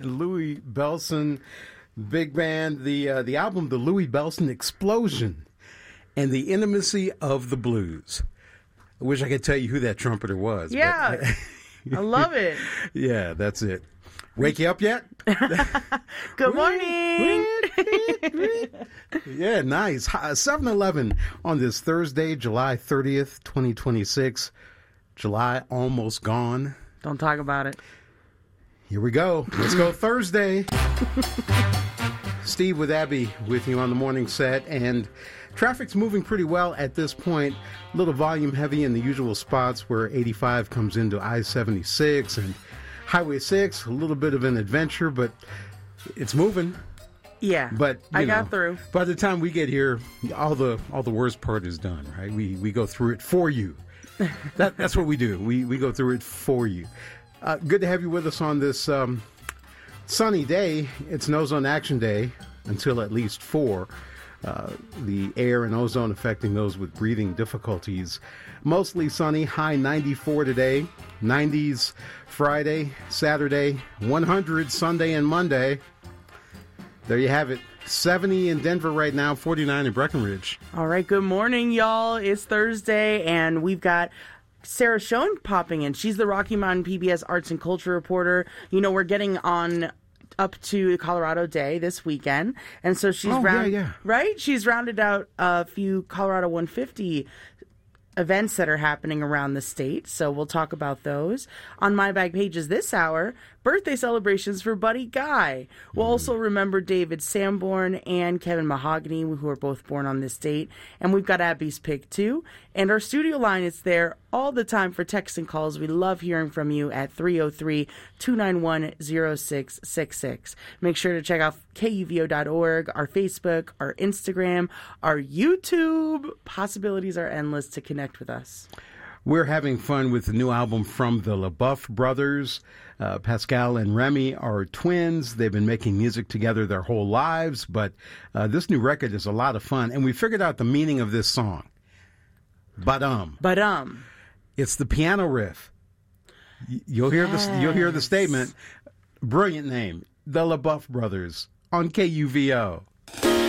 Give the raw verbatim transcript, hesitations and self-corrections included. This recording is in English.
Louis Bellson Big Band, the uh, the album, The Louis Bellson Explosion and the Intimacy of the Blues. I wish I could tell you who that trumpeter was. Yeah, but... I love it. Yeah, that's it. Wake you up yet? Good morning. Yeah, nice. seven eleven on this Thursday, July thirtieth, twenty twenty-six. July almost gone. Don't talk about it. Here we go. Let's go Thursday. Steve with Abby with you on the morning set, and traffic's moving pretty well at this point. A little volume heavy in the usual spots where eighty-five comes into I seventy-six and Highway six. A little bit of an adventure, but it's moving. Yeah, but you I know, got through. By the time we get here, all the all the worst part is done, right? We we go through it for you. That, that's what we do. We we go through it for you. Uh, good to have you with us on this um, sunny day. It's an ozone action day until at least four. Uh, the air and ozone affecting those with breathing difficulties. Mostly sunny, high ninety-four today. nineties Friday, Saturday, one hundred Sunday and Monday. There you have it. seventy in Denver right now, forty-nine in Breckenridge. All right, good morning, y'all. It's Thursday, and we've got Sarah Schoen popping in. She's the Rocky Mountain P B S Arts and Culture reporter. You know, we're getting on up to Colorado Day this weekend, and so she's oh, round, yeah, yeah. right? She's rounded out a few Colorado one fifty events that are happening around the state, so we'll talk about those. On My Bag Pages this hour, birthday celebrations for Buddy Guy. We'll mm. also remember David Sanborn and Kevin Mahogany, who are both born on this date. And we've got Abby's pick, too. And our studio line is there all the time for texts and calls. We love hearing from you at three oh three, two nine one, oh six six six. Make sure to check out K U V O dot org, our Facebook, our Instagram, our YouTube. Possibilities are endless to connect with us. We're having fun with the new album from the LaBeouf brothers. Uh, Pascal and Remy are twins. They've been making music together their whole lives, but uh, this new record is a lot of fun. And we figured out the meaning of this song. Badum. Badum. It's the piano riff. You'll hear yes. the you'll hear the statement. Brilliant name, the LaBeouf brothers on K U V O.